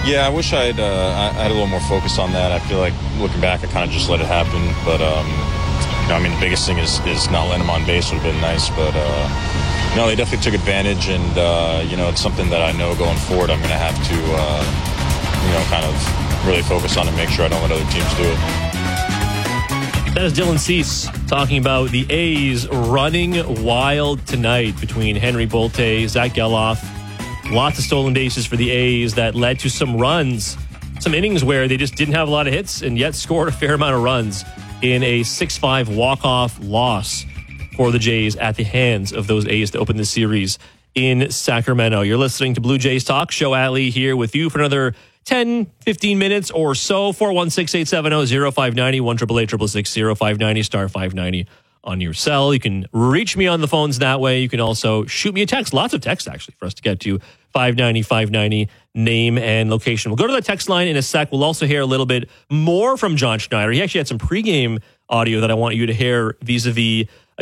Yeah, I wish I had a little more focus on that. I feel like looking back, I kind of just let it happen. But, the biggest thing is not letting them on base would have been nice. But, they definitely took advantage. And, it's something that I know going forward I'm going to have to, kind of really focus on and make sure I don't let other teams do it. That is Dylan Cease talking about the A's running wild tonight between Henry Bolte, Zach Geloff. Lots of stolen bases for the A's that led to some runs, some innings where they just didn't have a lot of hits and yet scored a fair amount of runs in a 6-5 walk-off loss for the Jays at the hands of those A's to open the series in Sacramento. You're listening to Blue Jays Talk. Joe Atley here with you for another 10, 15 minutes or so. 416-870-0590, 1-888-666-0590, star 590 on your cell. You can reach me on the phones that way. You can also shoot me a text. Lots of text, actually, for us to get to. 590, name and location. We'll go to the text line in a sec. We'll also hear a little bit more from John Schneider. He actually had some pregame audio that I want you to hear vis-a-vis